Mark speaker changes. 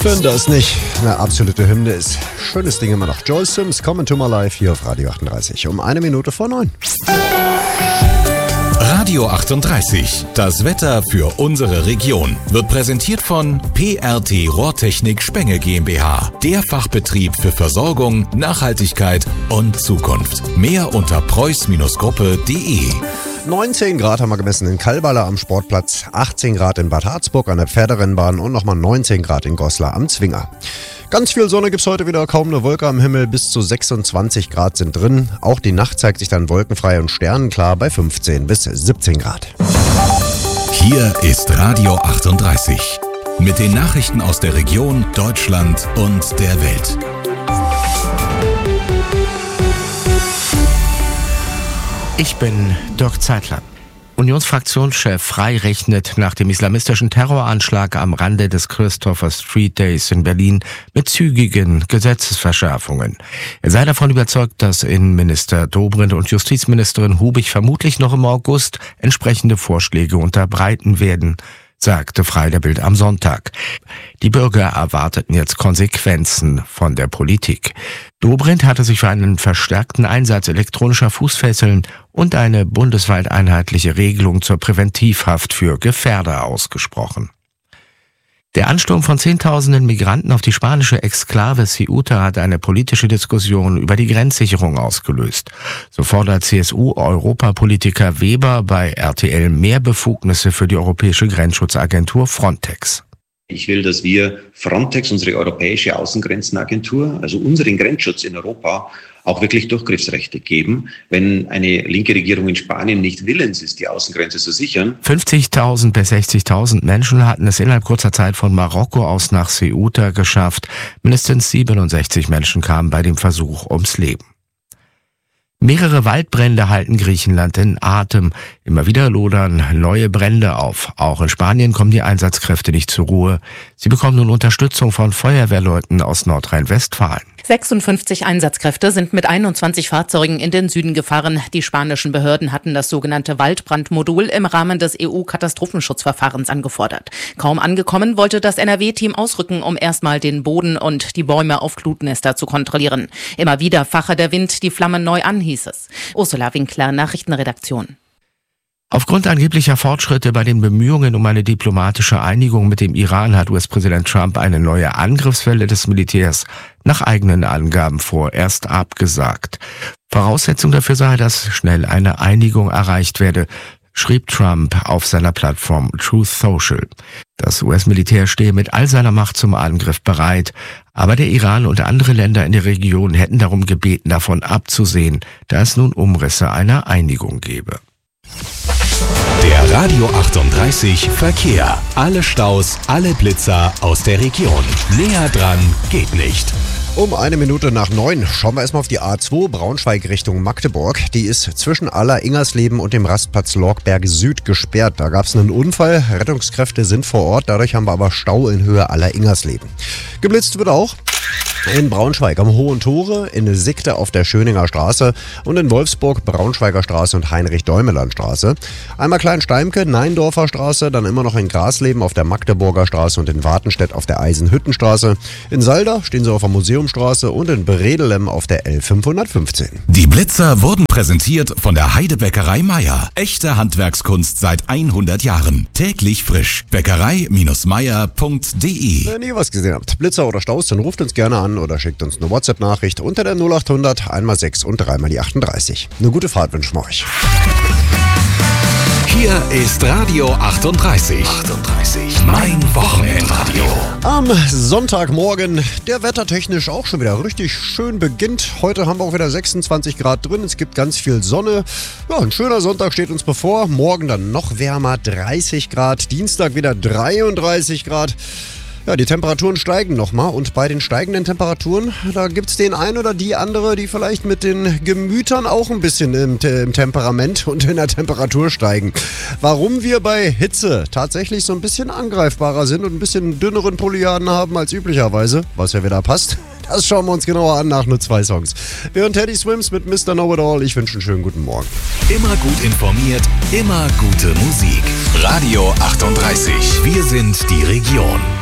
Speaker 1: Wenn das nicht eine absolute Hymne ist. Schönes Ding immer noch. Joel Sims, Come to My Life hier auf Radio 38 um 9:01.
Speaker 2: Radio 38, das Wetter für unsere Region, wird präsentiert von PRT Rohrtechnik Spenge GmbH, der Fachbetrieb für Versorgung, Nachhaltigkeit und Zukunft. Mehr unter preuß-gruppe.de.
Speaker 1: 19 Grad haben wir gemessen in Kalbala am Sportplatz, 18 Grad in Bad Harzburg an der Pferderennbahn und nochmal 19 Grad in Goslar am Zwinger. Ganz viel Sonne gibt's heute wieder, kaum eine Wolke am Himmel, bis zu 26 Grad sind drin. Auch die Nacht zeigt sich dann wolkenfrei und sternenklar bei 15 bis 17 Grad.
Speaker 2: Hier ist Radio 38 mit den Nachrichten aus der Region, Deutschland und der Welt.
Speaker 3: Ich bin Dirk Zeitler. Unionsfraktionschef Frey rechnet nach dem islamistischen Terroranschlag am Rande des Christopher Street Days in Berlin mit zügigen Gesetzesverschärfungen. Er sei davon überzeugt, dass Innenminister Dobrindt und Justizministerin Hubig vermutlich noch im August entsprechende Vorschläge unterbreiten werden, sagte Frey der Bild am Sonntag. Die Bürger erwarteten jetzt Konsequenzen von der Politik. Dobrindt hatte sich für einen verstärkten Einsatz elektronischer Fußfesseln und eine bundesweit einheitliche Regelung zur Präventivhaft für Gefährder ausgesprochen. Der Ansturm von Zehntausenden Migranten auf die spanische Exklave Ceuta hat eine politische Diskussion über die Grenzsicherung ausgelöst. So fordert CSU-Europapolitiker Weber bei RTL mehr Befugnisse für die europäische Grenzschutzagentur Frontex.
Speaker 4: Ich will, dass wir Frontex, unsere europäische Außengrenzenagentur, also unseren Grenzschutz in Europa, auch wirklich Durchgriffsrechte geben, wenn eine linke Regierung in Spanien nicht willens ist, die Außengrenze zu sichern.
Speaker 3: 50.000 bis 60.000 Menschen hatten es innerhalb kurzer Zeit von Marokko aus nach Ceuta geschafft. Mindestens 67 Menschen kamen bei dem Versuch ums Leben. Mehrere Waldbrände halten Griechenland in Atem. Immer wieder lodern neue Brände auf. Auch in Spanien kommen die Einsatzkräfte nicht zur Ruhe. Sie bekommen nun Unterstützung von Feuerwehrleuten aus Nordrhein-Westfalen.
Speaker 5: 56 Einsatzkräfte sind mit 21 Fahrzeugen in den Süden gefahren. Die spanischen Behörden hatten das sogenannte Waldbrandmodul im Rahmen des EU-Katastrophenschutzverfahrens angefordert. Kaum angekommen, wollte das NRW-Team ausrücken, um erstmal den Boden und die Bäume auf Glutnester zu kontrollieren. Immer wieder fache der Wind die Flammen neu an, hieß es. Ursula Winkler, Nachrichtenredaktion.
Speaker 3: Aufgrund angeblicher Fortschritte bei den Bemühungen um eine diplomatische Einigung mit dem Iran hat US-Präsident Trump eine neue Angriffswelle des Militärs nach eigenen Angaben vorerst abgesagt. Voraussetzung dafür sei, dass schnell eine Einigung erreicht werde, schrieb Trump auf seiner Plattform Truth Social. Das US-Militär stehe mit all seiner Macht zum Angriff bereit, aber der Iran und andere Länder in der Region hätten darum gebeten, davon abzusehen, da es nun Umrisse einer Einigung gebe.
Speaker 2: Der Radio 38 Verkehr. Alle Staus, alle Blitzer aus der Region. Näher dran geht nicht.
Speaker 1: Um 9:01 schauen wir erstmal auf die A2 Braunschweig Richtung Magdeburg. Die ist zwischen Aller-Ingersleben und dem Rastplatz Lorgberg Süd gesperrt. Da gab es einen Unfall, Rettungskräfte sind vor Ort, dadurch haben wir aber Stau in Höhe Aller-Ingersleben. Geblitzt wird auch in Braunschweig am Hohen Tore, in Sickte auf der Schöninger Straße und in Wolfsburg Braunschweiger Straße und Heinrich-Däumeland-Straße. Einmal Klein-Steimke, Neindorfer Straße, dann immer noch in Grasleben auf der Magdeburger Straße und in Wartenstedt auf der Eisenhüttenstraße. In Salda stehen sie auf der Museumstraße und in Bredelem auf der L515.
Speaker 2: Die Blitzer wurden präsentiert von der Heidebäckerei Meier. Echte Handwerkskunst seit 100 Jahren. Täglich frisch. Bäckerei-meier.de.
Speaker 1: Wenn ihr was gesehen habt, Blitzer oder Staus, dann ruft uns gerne an oder schickt uns eine WhatsApp-Nachricht unter der 0800 1x6 und 3x38. Eine gute Fahrt wünschen wir euch.
Speaker 2: Hier ist Radio 38. Mein Wochenendradio.
Speaker 1: Am Sonntagmorgen, der wettertechnisch auch schon wieder richtig schön beginnt. Heute haben wir auch wieder 26 Grad drin. Es gibt ganz viel Sonne. Ja, ein schöner Sonntag steht uns bevor. Morgen dann noch wärmer, 30 Grad. Dienstag wieder 33 Grad. Ja, die Temperaturen steigen nochmal und bei den steigenden Temperaturen, da gibt's den einen oder die andere, die vielleicht mit den Gemütern auch ein bisschen im Temperament und in der Temperatur steigen. Warum wir bei Hitze tatsächlich so ein bisschen angreifbarer sind und ein bisschen dünneren Polyarden haben als üblicherweise, was ja wieder passt, das schauen wir uns genauer an nach nur 2 Songs. Wir hören Teddy Swims mit Mr. Know-It-All. Ich wünsche einen schönen guten Morgen.
Speaker 2: Immer gut informiert, immer gute Musik. Radio 38. Wir sind die Region.